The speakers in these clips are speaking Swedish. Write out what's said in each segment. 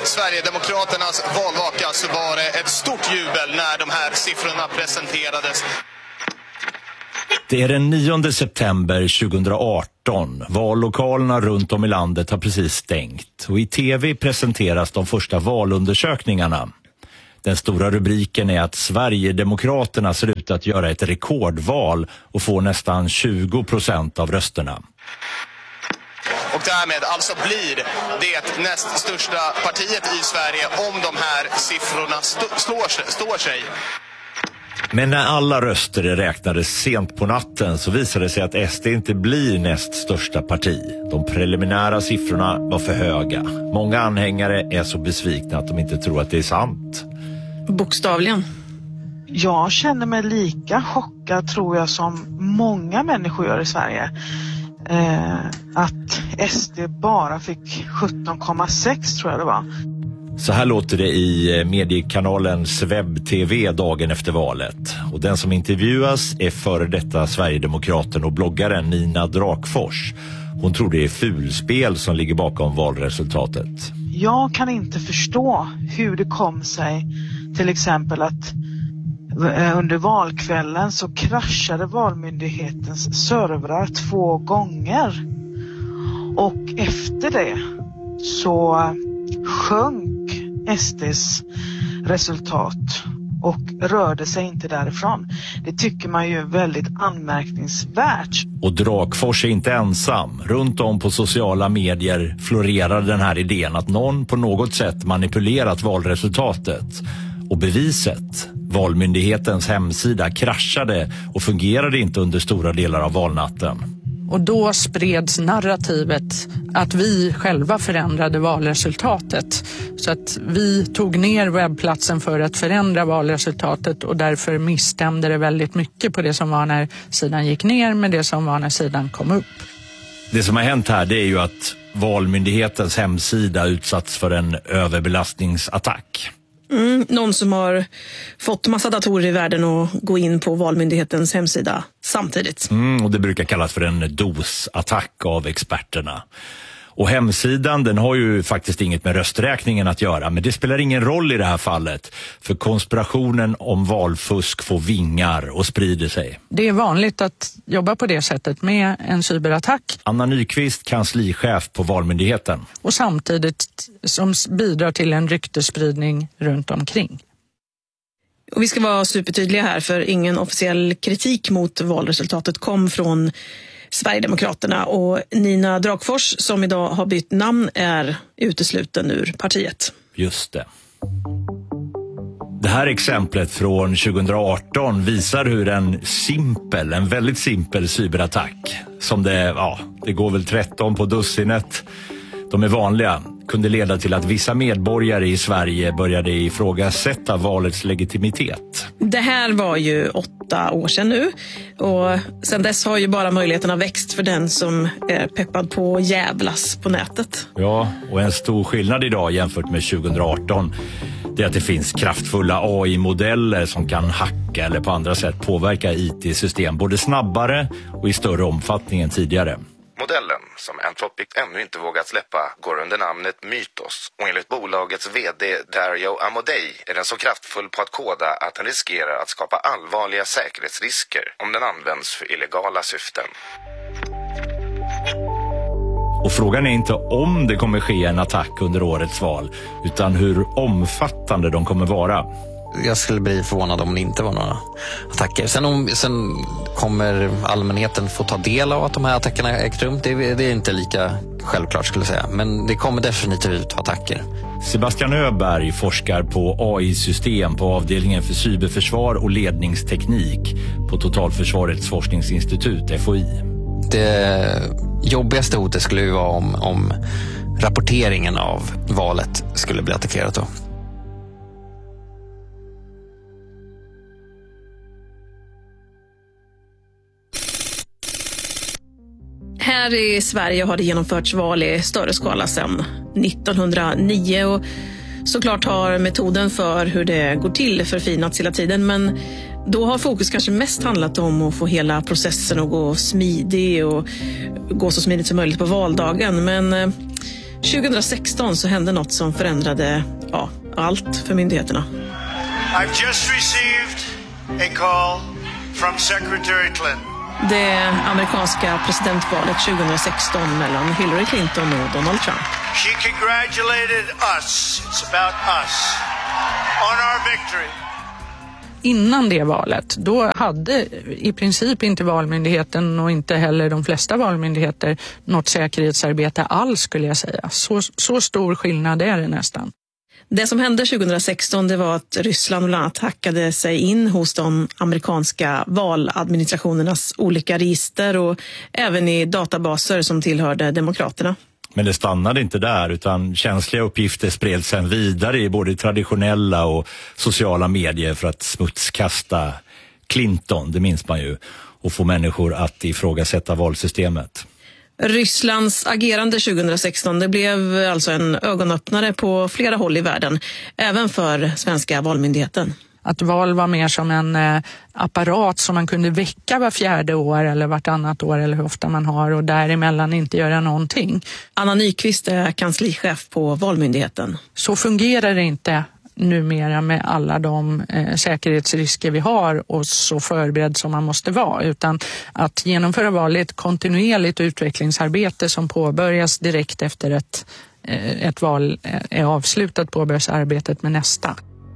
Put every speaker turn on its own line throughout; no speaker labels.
Sverigedemokraternas valvaka så var det ett stort jubel när de här siffrorna presenterades.
Det är den 9 september 2018. Vallokalerna runt om i landet har precis stängt. Och i tv presenteras de första valundersökningarna. Den stora rubriken är att Sverigedemokraterna ser ut att göra ett rekordval och får nästan 20% av rösterna.
Och därmed alltså blir det näst största partiet i Sverige om de här siffrorna står sig.
Men när alla röster räknades sent på natten så visade det sig att SD inte blir näst största parti. De preliminära siffrorna var för höga. Många anhängare är så besvikna att de inte tror att det är sant.
Bokstavligen.
Jag känner mig lika chockad tror jag som många människor gör i Sverige. Att SD bara fick 17,6 tror jag det var.
Så här låter det i mediekanalens webb-tv dagen efter valet. Och den som intervjuas är före detta Sverigedemokraten och bloggaren Nina Drakfors. Hon tror det är fulspel som ligger bakom valresultatet.
Jag kan inte förstå hur det kom sig till exempel att under valkvällen så kraschade Valmyndighetens servrar 2 gånger. Och efter det så sjönk SDs resultat och rörde sig inte därifrån. Det tycker man ju är väldigt anmärkningsvärt.
Och Drakfors är inte ensam. Runt om på sociala medier florerar den här idén att någon på något sätt manipulerat valresultatet. Och beviset, Valmyndighetens hemsida, kraschade och fungerade inte under stora delar av valnatten.
Och då spreds narrativet att vi själva förändrade valresultatet. Så att vi tog ner webbplatsen för att förändra valresultatet och därför misstämde det väldigt mycket på det som var när sidan gick ner med det som var när sidan kom upp.
Det som har hänt här det är ju att Valmyndighetens hemsida utsatts för en överbelastningsattack.
Någon som har fått massa datorer i världen och gå in på Valmyndighetens hemsida samtidigt.
Och det brukar kallas för en DOS-attack av experterna. Och hemsidan den har ju faktiskt inget med rösträkningen att göra, men det spelar ingen roll i det här fallet. För konspirationen om valfusk får vingar och sprider sig.
Det är vanligt att jobba på det sättet med en cyberattack.
Anna Nyqvist, kanslichef på Valmyndigheten.
Och samtidigt som bidrar till en ryktespridning runt omkring.
Och vi ska vara supertydliga här, för ingen officiell kritik mot valresultatet kom från Sverigedemokraterna, och Nina Drakfors som idag har bytt namn är utesluten ur partiet.
Just det. Det här exemplet från 2018 visar hur en väldigt simpel cyberattack, som det går väl 13 på dussinet, de är vanliga, kunde leda till att vissa medborgare i Sverige började ifrågasätta valets legitimitet.
Det här var ju 8 år sedan nu, och sedan dess har ju bara möjligheterna växt för den som är peppad på jävlas på nätet.
Ja, och en stor skillnad idag jämfört med 2018 det är att det finns kraftfulla AI-modeller som kan hacka eller på andra sätt påverka IT-system både snabbare och i större omfattning än tidigare.
Modellen, som Anthropic ännu inte vågat släppa, går under namnet Mythos, och enligt bolagets vd Dario Amodei är den så kraftfull på att koda att den riskerar att skapa allvarliga säkerhetsrisker om den används för illegala syften.
Och frågan är inte om det kommer ske en attack under årets val, utan hur omfattande de kommer vara.
Jag skulle bli förvånad om det inte var några attacker. Sen kommer allmänheten få ta del av att de här attackerna ägt rum. Det är inte lika självklart skulle jag säga. Men det kommer definitivt attacker.
Sebastian Öberg forskar på AI-system på avdelningen för cyberförsvar och ledningsteknik på Totalförsvarets forskningsinstitut, FOI.
Det jobbigaste hotet skulle ju vara om rapporteringen av valet skulle bli attackerat då.
Här i Sverige har det genomförts val i större skala sedan 1909, och såklart har metoden för hur det går till förfinats hela tiden, men då har fokus kanske mest handlat om att få hela processen att gå smidig och gå så smidigt som möjligt på valdagen. Men 2016 så hände något som förändrade allt för myndigheterna.
I've just received a call from Secretary Clinton.
Det amerikanska presidentvalet 2016 mellan Hillary Clinton och Donald Trump.
She congratulated us. It's about us. On our victory.
Innan det valet, då hade i princip inte Valmyndigheten och inte heller de flesta valmyndigheter något säkerhetsarbete alls, skulle jag säga. Så stor skillnad är det nästan.
Det som hände 2016 det var att Ryssland bland annat hackade sig in hos de amerikanska valadministrationernas olika register och även i databaser som tillhörde demokraterna.
Men det stannade inte där, utan känsliga uppgifter spreds sedan vidare i både traditionella och sociala medier för att smutskasta Clinton, det minns man ju, och få människor att ifrågasätta valsystemet.
Rysslands agerande 2016 det blev alltså en ögonöppnare på flera håll i världen, även för svenska valmyndigheten.
Att val var mer som en apparat som man kunde väcka var 4:e år eller vartannat år eller hur ofta man har och däremellan inte göra någonting.
Anna Nyqvist är kanslichef på Valmyndigheten.
Så fungerar det inte numera med alla de säkerhetsrisker vi har och så förberedd som man måste vara, utan att genomföra val är ett kontinuerligt utvecklingsarbete som påbörjas direkt efter ett val är avslutat, påbörjas arbetet med nästa.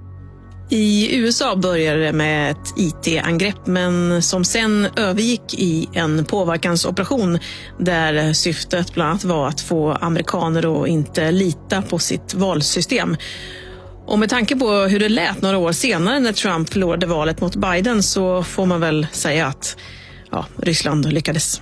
I USA började det med ett IT-angrepp men som sen övergick i en påverkansoperation där syftet bland annat var att få amerikaner att inte lita på sitt valsystem. Och med tanke på hur det lät några år senare när Trump förlorade valet mot Biden så får man väl säga att Ryssland lyckades.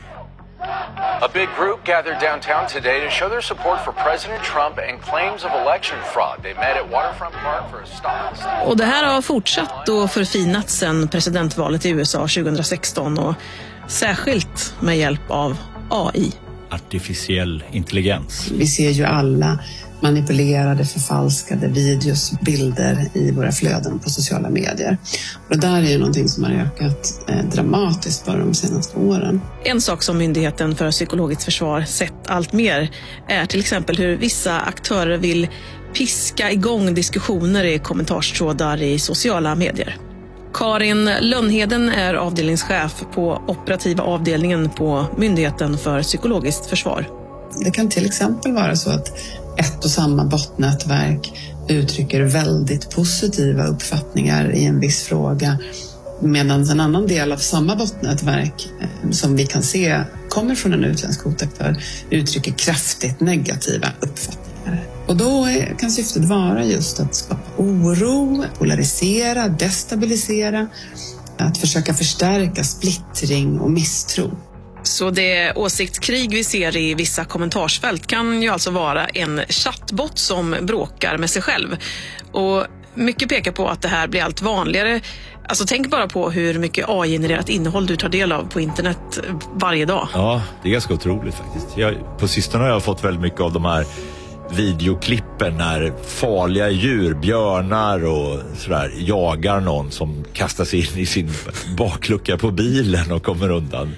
A big group gathered downtown today to show their support for President Trump and claims of election fraud. They met at Waterfront Park for a stop.
Och det här har fortsatt och förfinats sedan presidentvalet i USA 2016 och särskilt med hjälp av AI.
Artificiell intelligens.
Vi ser ju alla manipulerade, förfalskade videos, bilder i våra flöden på sociala medier. Och det där är ju någonting som har ökat dramatiskt bara de senaste åren.
En sak som Myndigheten för psykologiskt försvar sett allt mer är till exempel hur vissa aktörer vill piska igång diskussioner i kommentarstrådar i sociala medier. Karin Lönnheden är avdelningschef på operativa avdelningen på Myndigheten för psykologiskt försvar.
Det kan till exempel vara så att ett och samma botnätverk uttrycker väldigt positiva uppfattningar i en viss fråga medan en annan del av samma botnätverk som vi kan se kommer från en utländsk hotaktör uttrycker kraftigt negativa uppfattningar. Och då kan syftet vara just att skapa oro, polarisera, destabilisera, att försöka förstärka splittring och misstro.
Så det åsiktskrig vi ser i vissa kommentarsfält kan ju alltså vara en chattbot som bråkar med sig själv. Och mycket pekar på att det här blir allt vanligare. Alltså tänk bara på hur mycket AI-genererat innehåll du tar del av på internet varje dag.
Ja, det är ganska otroligt faktiskt. På sistone har jag fått väldigt mycket av de här videoklippen när farliga djur, björnar och sådär, jagar någon som kastar sig in i sin baklucka på bilen och kommer undan.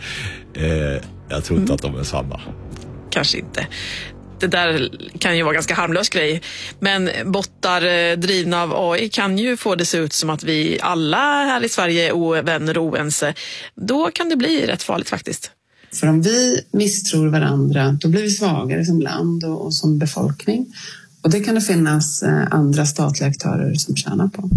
Jag tror inte att de är sanna.
Kanske inte. Det där kan ju vara ganska harmlös grej. Men bottar drivna av AI kan ju få det se ut som att vi alla här i Sverige är ovänner och oense. Då kan det bli rätt farligt faktiskt.
För om vi misstror varandra, då blir vi svagare som land och som befolkning. Och det kan det finnas andra statliga aktörer som tjänar på.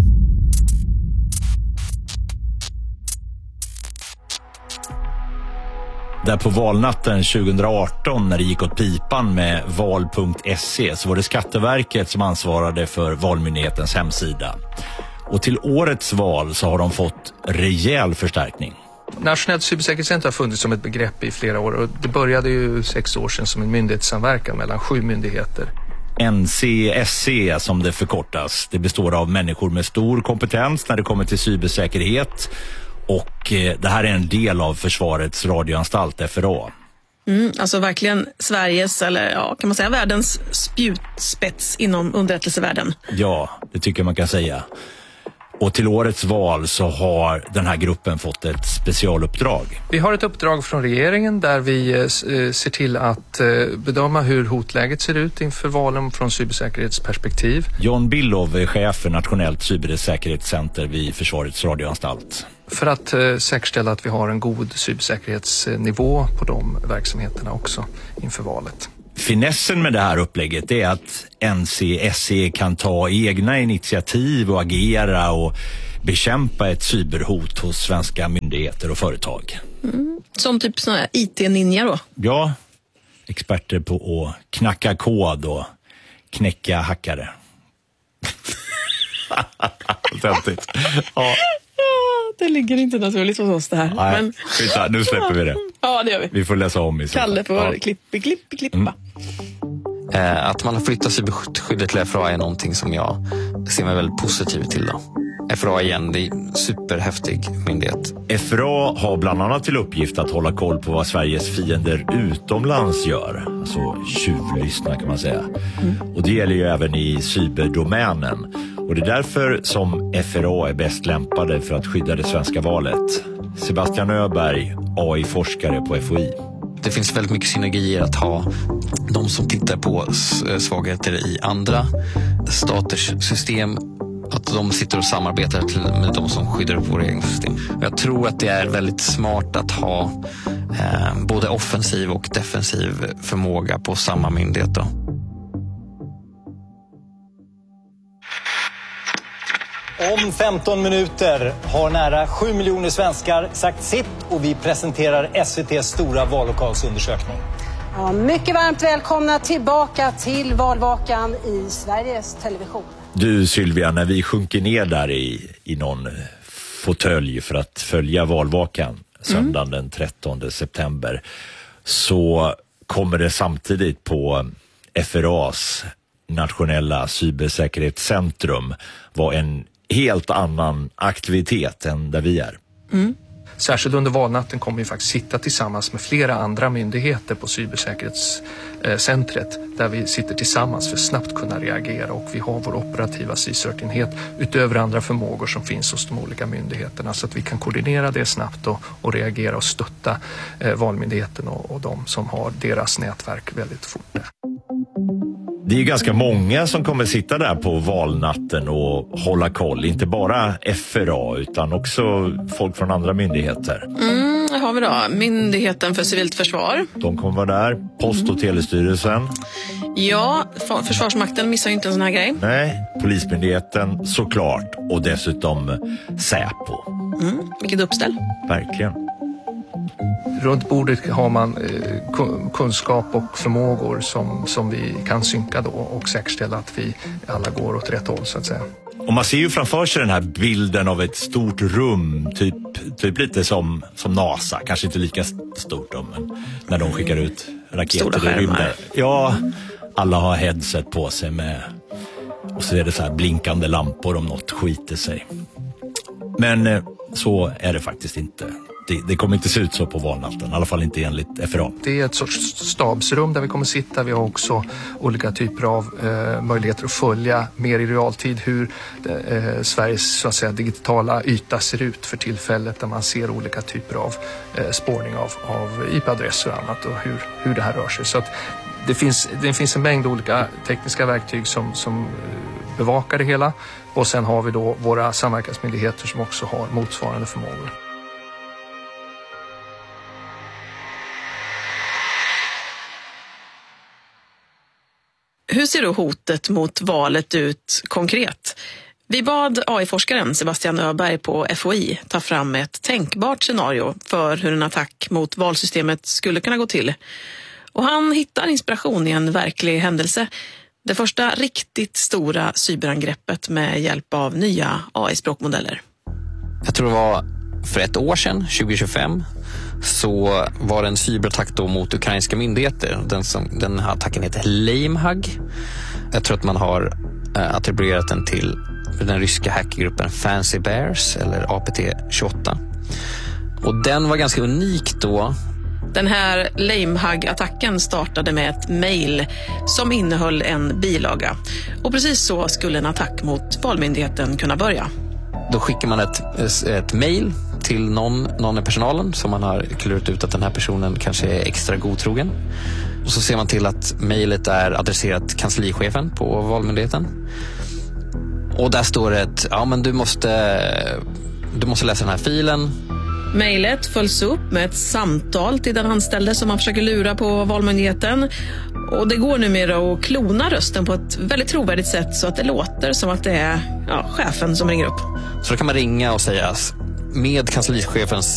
Där på valnatten 2018 när det gick åt pipan med val.se så var det Skatteverket som ansvarade för Valmyndighetens hemsida. Och till årets val så har de fått rejäl förstärkning.
Nationellt cybersäkerhetscenter har funnits som ett begrepp i flera år och det började ju 6 år sedan som en myndighetssamverkan mellan 7 myndigheter.
NCSC som det förkortas. Det består av människor med stor kompetens när det kommer till cybersäkerhet. Och det här är en del av Försvarets radioanstalt, FRA.
Alltså verkligen Sveriges, eller kan man säga världens spjutspets inom underrättelsevärlden.
Ja, det tycker man kan säga. Och till årets val så har den här gruppen fått ett specialuppdrag.
Vi har ett uppdrag från regeringen där vi ser till att bedöma hur hotläget ser ut inför valen från cybersäkerhetsperspektiv.
John Billov är chef för Nationellt cybersäkerhetscenter vid Försvarets radioanstalt.
För att säkerställa att vi har en god cybersäkerhetsnivå på de verksamheterna också inför valet.
Finessen med det här upplägget är att NCSE kan ta egna initiativ och agera och bekämpa ett cyberhot hos svenska myndigheter och företag.
Som typ sådana här IT-ninja då?
Ja, experter på att knacka kod och knäcka hackare. Väldigt. Ja.
Det ligger inte naturligt hos oss det här.
Nej,
men...
nu släpper vi det.
Ja, det gör vi.
Vi får läsa om i så.
Kalle får klippa.
Att man har flyttat cyberskyddet till FRA är någonting som jag ser mig väldigt positiv till då. FRA igen, det är en superhäftig myndighet.
FRA har bland annat till uppgift att hålla koll på vad Sveriges fiender utomlands gör. Alltså tjuvlyssna kan man säga. Och det gäller ju även i cyberdomänen. Och det är därför som FRA är bäst lämpade för att skydda det svenska valet. Sebastian Öberg, AI-forskare på FOI.
Det finns väldigt mycket synergier att ha de som tittar på svagheter i andra staters system, att de sitter och samarbetar med de som skyddar upp våra egna system. Jag tror att det är väldigt smart att ha både offensiv och defensiv förmåga på samma myndighet då.
Om 15 minuter har nära 7 miljoner svenskar sagt sitt och vi presenterar SVT:s stora vallokalsundersökning.
Ja, mycket varmt välkomna tillbaka till valvakan i Sveriges Television.
Du Sylvia, när vi sjunker ner där i någon fåtölj för att följa valvakan söndagen den 13 september så kommer det samtidigt på FRAs nationella cybersäkerhetscentrum vara en helt annan aktivitet än där vi är.
Särskilt under valnatten kommer vi faktiskt sitta tillsammans med flera andra myndigheter på cybersäkerhetscentret där vi sitter tillsammans för att snabbt kunna reagera, och vi har vår operativa CSIRT-enhet utöver andra förmågor som finns hos de olika myndigheterna så att vi kan koordinera det snabbt och reagera och stötta valmyndigheten och de som har deras nätverk väldigt fort.
Det är ju ganska många som kommer sitta där på valnatten och hålla koll. Inte bara FRA utan också folk från andra myndigheter.
Här har vi då Myndigheten för civilt försvar.
De kommer vara där. Post- och telestyrelsen.
Ja, Försvarsmakten missar ju inte en sån här grej.
Nej, Polismyndigheten såklart. Och dessutom Säpo.
Vilket uppställ.
Verkligen.
Runt bordet har man kunskap och förmågor som vi kan synka då och säkerställa att vi alla går åt rätt håll så att säga.
Och man ser ju framför sig den här bilden av ett stort rum, typ lite som NASA, kanske inte lika stort då, men när de skickar ut raketer i rymden. Ja, alla har headset på sig med, och så är det så här blinkande lampor om något skiter sig. Men så är det faktiskt inte. Det kommer inte se ut så på valnatten, i alla fall inte enligt FRA.
Det är ett sorts stabsrum där vi kommer sitta. Vi har också olika typer av möjligheter att följa mer i realtid hur Sveriges så att säga, digitala yta ser ut för tillfället, där man ser olika typer av spårning av IP-adresser och annat och hur det här rör sig. Så att det finns en mängd olika tekniska verktyg som bevakar det hela, och sen har vi då våra samverkansmyndigheter som också har motsvarande förmågor.
Hur ser då hotet mot valet ut konkret? Vi bad AI-forskaren Sebastian Öberg på FOI ta fram ett tänkbart scenario för hur en attack mot valsystemet skulle kunna gå till. Och han hittar inspiration i en verklig händelse. Det första riktigt stora cyberangreppet med hjälp av nya AI-språkmodeller.
Jag tror det var för ett år sedan, 2025, så var det en cyberattack då mot ukrainska myndigheter. Den här attacken heter LameHug. Jag tror att man har attribuerat den till den ryska hackergruppen Fancy Bears eller APT28. Och den var ganska unik då.
Den här LameHug-attacken startade med ett mejl som innehöll en bilaga. Och precis så skulle en attack mot Valmyndigheten kunna börja.
Då skickar man ett mejl till någon i personalen som man har klurat ut att den här personen kanske är extra godtrogen. Och så ser man till att mejlet är adresserat kanslichefen på Valmyndigheten. Och där står det att du måste läsa den här filen.
Mejlet följs upp med ett samtal till den anställde som man försöker lura på Valmyndigheten. Och det går numera att klona rösten på ett väldigt trovärdigt sätt så att det låter som att det är chefen som ringer upp.
Så då kan man ringa och säga med kanslichefens